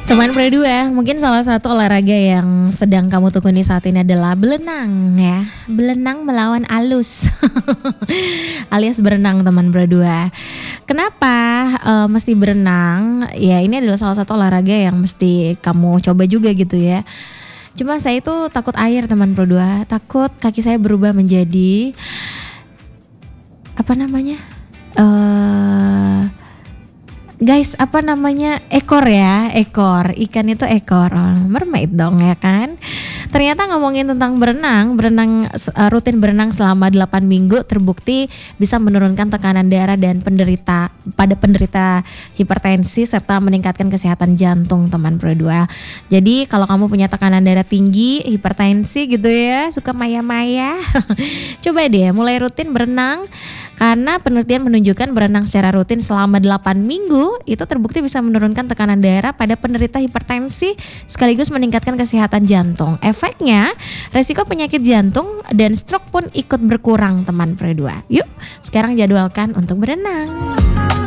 Teman berdua, mungkin salah satu olahraga yang sedang kamu tekuni saat ini adalah berenang ya. Berenang melawan alus. Alias berenang teman berdua. Kenapa mesti berenang? Ya ini adalah salah satu olahraga yang mesti kamu coba juga gitu ya. Cuma saya itu takut air teman berdua. Takut kaki saya berubah menjadi apa namanya? Guys, apa namanya, ekor ya, ekor, ikan itu ekor, mermaid dong ya kan. Ternyata ngomongin tentang berenang, rutin berenang selama 8 minggu terbukti bisa menurunkan tekanan darah dan penderita hipertensi serta meningkatkan kesehatan jantung teman berdua. Jadi kalau kamu punya tekanan darah tinggi, hipertensi gitu ya, suka maya-maya, coba deh mulai rutin berenang. Karena penelitian menunjukkan berenang secara rutin selama 8 minggu itu terbukti bisa menurunkan tekanan darah pada penderita hipertensi sekaligus meningkatkan kesehatan jantung. Efeknya, resiko penyakit jantung dan stroke pun ikut berkurang teman berdua. Yuk, sekarang jadwalkan untuk berenang.